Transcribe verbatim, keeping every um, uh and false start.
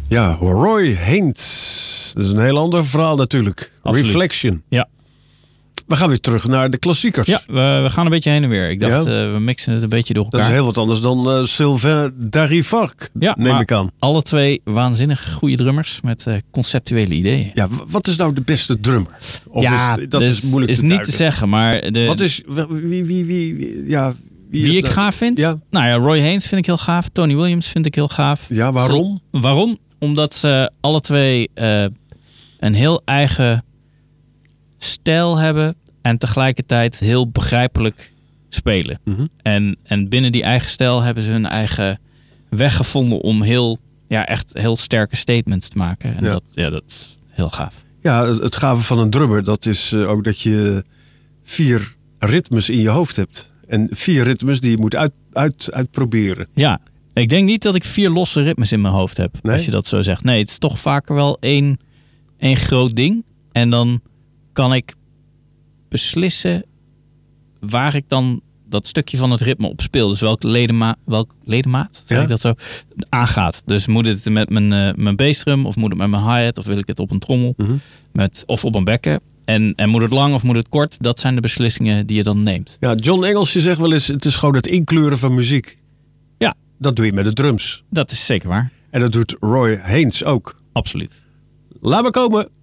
Ja, Roy Haynes. Dat is een heel ander verhaal natuurlijk. Absoluut. Reflection. Ja. We gaan weer terug naar de klassiekers. Ja, we, we gaan een beetje heen en weer. Ik dacht, Ja. uh, we mixen het een beetje door elkaar. Dat is heel wat anders dan uh, Sylvain Darivark, ja, neem maar ik aan. Alle twee waanzinnig goede drummers met uh, conceptuele ideeën. Ja, wat is nou de beste drummer? Of ja, is, dat dus is moeilijk is te niet duiden. te zeggen, maar... De, wat is... Wie, wie, wie, wie, ja, wie, wie is ik nou? gaaf vind? Ja. Nou ja, Roy Haynes vind ik heel gaaf. Tony Williams vind ik heel gaaf. Ja, waarom? Zo, waarom? Omdat ze alle twee uh, een heel eigen stijl hebben en tegelijkertijd heel begrijpelijk spelen. Mm-hmm. En, en binnen die eigen stijl hebben ze hun eigen weg gevonden om heel, ja, echt heel sterke statements te maken. En ja. Dat, ja, dat is heel gaaf. Ja, het, het gave van een drummer, dat is uh, ook dat je vier ritmes in je hoofd hebt. En vier ritmes die je moet uit, uit, uitproberen. Ja, ik denk niet dat ik vier losse ritmes in mijn hoofd heb, nee? als je dat zo zegt. Nee, het is toch vaker wel één, één groot ding. En dan kan ik beslissen waar ik dan dat stukje van het ritme op speel. Dus welk, ledema, welk ledemaat, zeg ja? ik dat zo, aangaat. Dus moet het met mijn, uh, mijn bassdrum of moet het met mijn hi-hat of wil ik het op een trommel mm-hmm. met, of op een bekken. En, en moet het lang of moet het kort? Dat zijn de beslissingen die je dan neemt. Ja, John Engelsje zegt wel eens, het is gewoon het inkleuren van muziek. Ja. Dat doe je met de drums. Dat is zeker waar. En dat doet Roy Haynes ook. Absoluut. Laat maar komen.